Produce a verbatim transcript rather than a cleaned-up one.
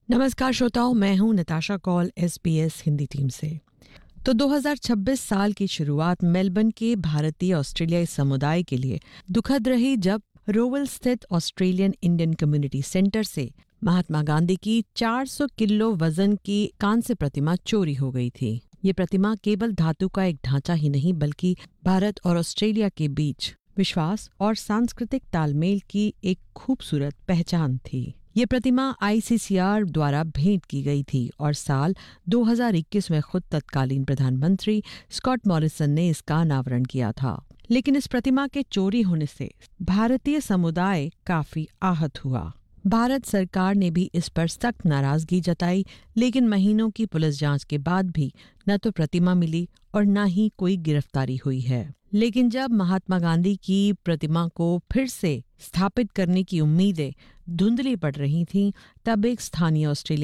नमस्कार श्रोताओं, मैं हूं नताशा कौल एसबीएस हिंदी टीम से। तो दो हज़ार छब्बीस साल की शुरुआत मेलबर्न के भारतीय ऑस्ट्रेलियाई समुदाय के लिए दुखद रही जब रोवल स्थित ऑस्ट्रेलियन इंडियन कम्युनिटी सेंटर से महात्मा गांधी की चार सौ किलो वजन की कांस्य प्रतिमा चोरी हो गई थी। ये प्रतिमा केवल धातु का एक ढांचा ही नहीं बल्कि भारत और ऑस्ट्रेलिया के बीच विश्वास और सांस्कृतिक तालमेल की एक खूबसूरत पहचान थी। ये प्रतिमा आईसीसीआर द्वारा भेंट की गई थी और साल दो हज़ार इक्कीस में खुद तत्कालीन प्रधानमंत्री स्कॉट मॉरिसन ने इसका अनावरण किया था। लेकिन इस प्रतिमा के चोरी होने से भारतीय समुदाय काफी आहत हुआ। भारत सरकार ने भी इस पर सख्त नाराजगी जताई, लेकिन महीनों की पुलिस जांच के बाद भी न तो प्रतिमा मिली और न ही कोई गिरफ्तारी हुई है। लेकिन जब महात्मा गांधी की प्रतिमा को फिर से स्थापित करने की उम्मीदें धुंधली पड़ रही थीं, तब एक स्थानीय ऑस्ट्रेलिया